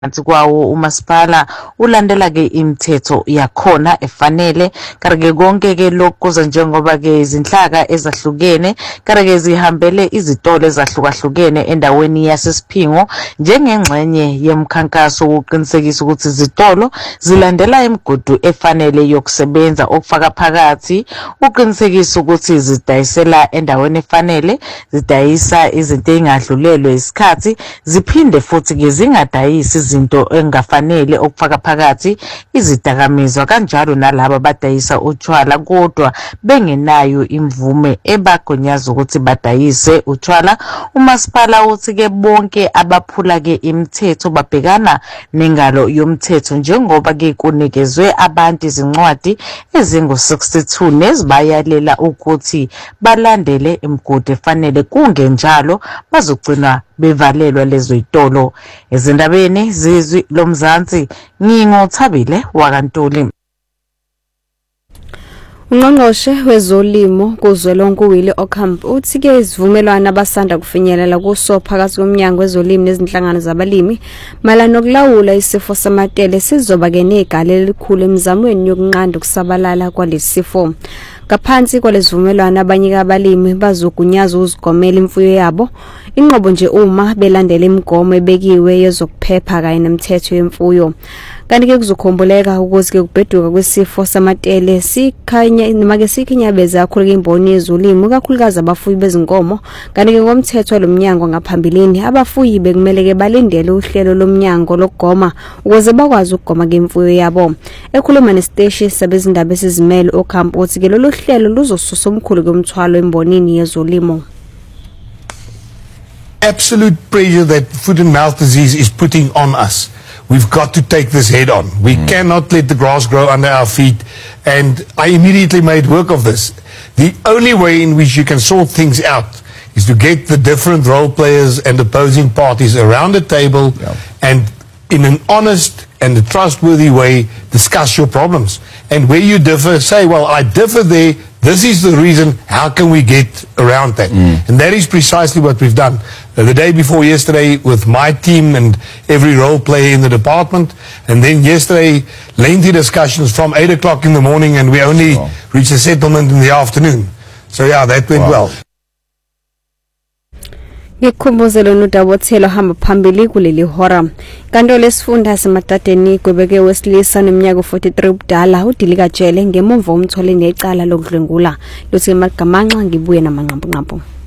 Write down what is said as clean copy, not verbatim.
phansi kwawo umasipala ulandela ke imithetho yakhona efanele kareke konke ke lokho njengoba ke izinhlaka ezahlukene kareke zihambele izitolo ezahlukahlukene endaweni yasesiphingo njengengxenye yemkhankaso ukuqinisekisa ukuthi izitolo zilandela imigudu efanele yokusebenza okufaka phakathi uqinisekisa ukuthi zidayisela endaweni efanele zidayisa izinto ezingadlulelwe isikhathi ziphinde futhi ke zingadayisi izinto engafanele okufaka phakathi izidakamizwa kanjalo nalabo abadayisa utshwala kodwa bengenayo imvume ebagonyaza ukuthi badayise utshwala. Umasipala uthi ke bonke abaphula ke imithetho babhekana nengalo yomthetho njengoba ke kunikezwe abantu izincwadi ezingu-62 nezibayalela ukuthi balandele imigudu efanele kungenjalo bazogcina bevalelwa lezo izitolo. Ezindabeni zizwi lomzansi ngingothabile wakantuli. Ungqongqoshe wezolimo kuzwelonke uWillie Ocampo uthi ke isivumelwano abasanda kufinyelela kuso phakathi komnyango wezolimo nezinhlangano zabalimi malana nokulawula isifo samatele sizoba ke negala elikhulu emizamweni yokunqanda ukusabalala kwalesifo. Ngaphansi kwalezivumelwano abanye abalimi bazogunyaza uzigomela imfuyo yabo inqobo nje uma belandela imigomo ebekiwe yezokuphepha kanye nemithetho yemfuyo. Kanti ke kuzokhumbuleka ukuthi ke kubheduka kwesifo samatele sikhanya noma ke sikhinyabeza kakhulu ke imboni yezolimo kakhulukazi abafuyi bezinkomo. Kanti ke ngomthetho lomnyango ngaphambilini abafuyi bekumele ke balindele uhlelo lomnyango lokugoma ukuze bakwazi ukugoma ngemfuyo yabo. Ekhuluma nesiteshi sabezindaba esizimele Ocampo uthi ke lolu hlelo luzosusa omkhulu komthwalo embonini yezolimo. Absolute pressure that foot and mouth disease is putting on us. We've got to take this head on. We cannot let the grass grow under our feet. And I immediately made work of this. The only way in which you can sort things out is to get the different role players and opposing parties around the table and in an honest and a trustworthy way discuss your problems. And where you differ, say, well, I differ there. This is the reason. How can we get around that? And that is precisely what we've done. The day before yesterday with my team and every role player in the department. And then yesterday, lengthy discussions from 8 o'clock in the morning and we only reached a settlement in the afternoon. So yeah, that went well. Ngikhumbuzela nodabothelo hamba phambili kuleli hora. Kanti lesifunda sematadeni kwebeke wesilisa neminyaka 43 ubudala udilika jele ngemumva umthole necala lokudlwengula. Luthi magamanxa ngibuye namanqampunqampu.